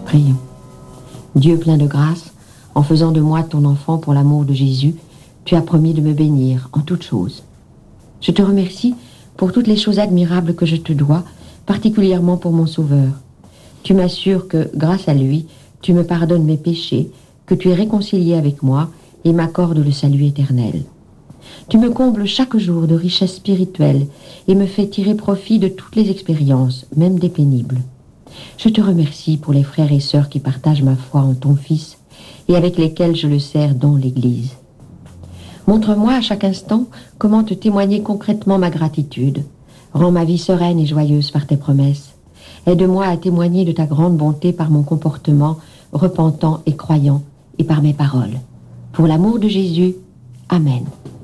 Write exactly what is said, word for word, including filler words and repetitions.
Prions. Dieu plein de grâce, en faisant de moi ton enfant pour l'amour de Jésus, tu as promis de me bénir en toutes choses. Je te remercie pour toutes les choses admirables que je te dois, particulièrement pour mon Sauveur. Tu m'assures que, grâce à lui, tu me pardonnes mes péchés, que tu es réconcilié avec moi et m'accordes le salut éternel. Tu me combles chaque jour de richesses spirituelles et me fais tirer profit de toutes les expériences, même des pénibles. Je te remercie pour les frères et sœurs qui partagent ma foi en ton Fils et avec lesquels je le sers dans l'Église. Montre-moi à chaque instant comment te témoigner concrètement ma gratitude. Rends ma vie sereine et joyeuse par tes promesses. Aide-moi à témoigner de ta grande bonté par mon comportement, repentant et croyant, et par mes paroles. Pour l'amour de Jésus, Amen.